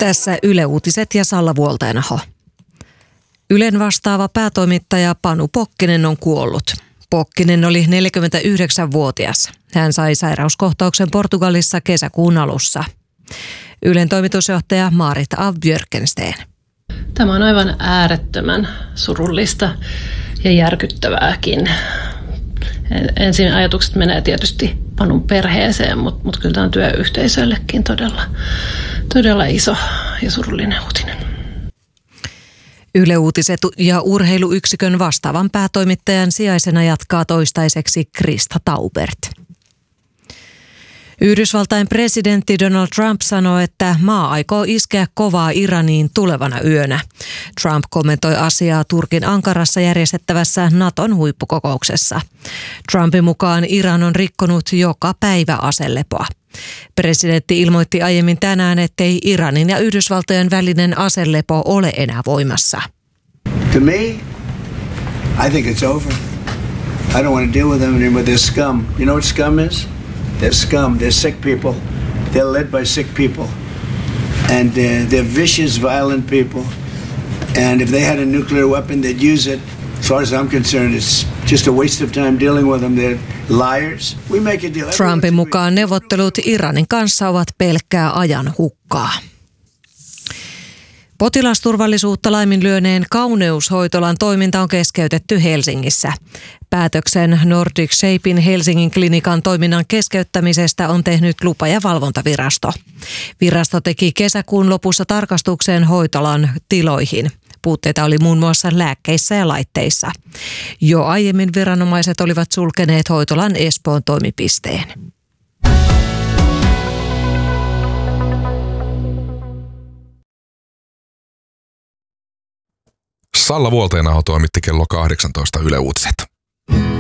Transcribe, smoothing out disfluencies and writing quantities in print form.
Tässä Yle Uutiset ja Salla Vuolteenaho. Ylen vastaava päätoimittaja Panu Pokkinen on kuollut. Pokkinen oli 49-vuotias. Hän sai sairauskohtauksen Portugalissa kesäkuun alussa. Ylen toimitusjohtaja Maarit af Björkensten. Tämä on aivan äärettömän surullista ja järkyttävääkin. Ensin ajatukset menee tietysti Panun perheeseen, mutta kyllä tämä on työyhteisöllekin todella iso ja surullinen uutinen. Yle Uutiset ja urheiluyksikön vastaavan päätoimittajan sijaisena jatkaa toistaiseksi Krista Taubert. Yhdysvaltain presidentti Donald Trump sanoi, että maa aikoo iskeä kovaa Iraniin tulevana yönä. Trump kommentoi asiaa Turkin Ankarassa järjestettävässä Naton huippukokouksessa. Trumpin mukaan Iran on rikkonut joka päivä aselepoa. Presidentti ilmoitti aiemmin tänään, ettei Iranin ja Yhdysvaltojen välinen aselepo ole enää voimassa. To me, I think it's over. I don't want to deal with them anymore. They're scum. You know what scum is? They're scum. They're sick people. They're led by sick people. And they're vicious, violent people. And if they had a nuclear weapon, they'd use it. As far as I'm concerned, it's just a waste of time dealing with them. They're liars. We make a deal. Trumpin mukaan neuvottelut Iranin kanssa ovat pelkkää ajan hukkaa. Potilasturvallisuutta laiminlyöneen kauneushoitolan toiminta on keskeytetty Helsingissä. Päätöksen Nordic Shapein Helsingin klinikan toiminnan keskeyttämisestä on tehnyt lupa- ja valvontavirasto. Virasto teki kesäkuun lopussa tarkastuksen hoitolan tiloihin. Puutteita oli muun muassa lääkkeissä ja laitteissa. Jo aiemmin viranomaiset olivat sulkeneet hoitolan Espoon toimipisteen. Salla Vuolteenaho toimitti kello 18 Yle Uutiset.